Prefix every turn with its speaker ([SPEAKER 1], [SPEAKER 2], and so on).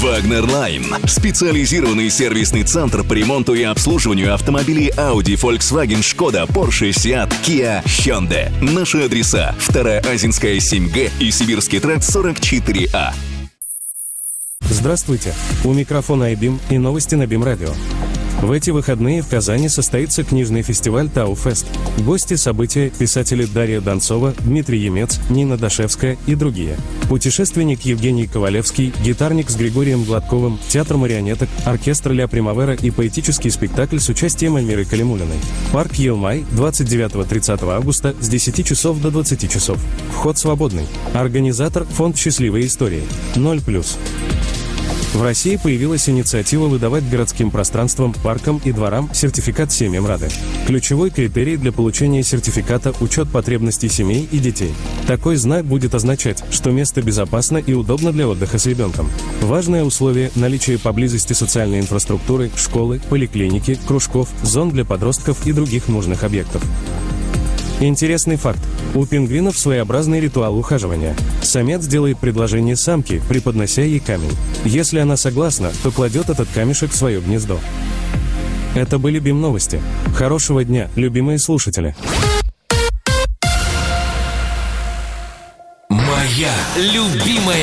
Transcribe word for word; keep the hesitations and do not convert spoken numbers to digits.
[SPEAKER 1] Wagner Line. Специализированный сервисный центр по ремонту и обслуживанию автомобилей Audi, Volkswagen, Skoda, Porsche, Seat, Kia, Hyundai. Наши адреса: Вторая Азинская, семь Г и Сибирский тракт, сорок четыре А.
[SPEAKER 2] Здравствуйте, у микрофона Айбим и новости на БИМ-радио. В эти выходные в Казани состоится книжный фестиваль Тау-фест. Гости события – писатели Дарья Донцова, Дмитрий Емец, Нина Дашевская и другие. Путешественник Евгений Ковалевский, гитарник с Григорием Гладковым, театр марионеток, оркестр Ля Примавера и поэтический спектакль с участием Эльмиры Калимуллиной. Парк Елмай, двадцать девятого — тридцатого августа с десяти часов до двадцати часов. Вход свободный. Организатор – фонд «Счастливые истории». ноль плюс. В России появилась инициатива выдавать городским пространствам, паркам и дворам сертификат «Семьям Рады». Ключевой критерий для получения сертификата – учет потребностей семей и детей. Такой знак будет означать, что место безопасно и удобно для отдыха с ребенком. Важное условие – наличие поблизости социальной инфраструктуры, школы, поликлиники, кружков, зон для подростков и других нужных объектов. Интересный факт. У пингвинов своеобразный ритуал ухаживания. Самец делает предложение самке, преподнося ей камень. Если она согласна, то кладет этот камешек в свое гнездо. Это были БИМ-новости. Хорошего дня, любимые слушатели.
[SPEAKER 3] Моя любимая